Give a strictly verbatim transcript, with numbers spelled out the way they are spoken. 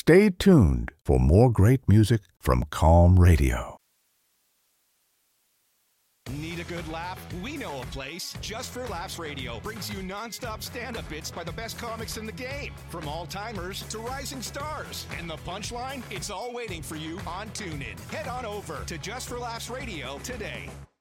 Stay tuned for more great music from Calm Radio. Need a good laugh? We know a place. Just for Laughs Radio brings you non-stop stand-up bits by the best comics in the game. From all-timers to rising stars. And the punchline? It's all waiting for you on TuneIn. Head on over to Just for Laughs Radio today.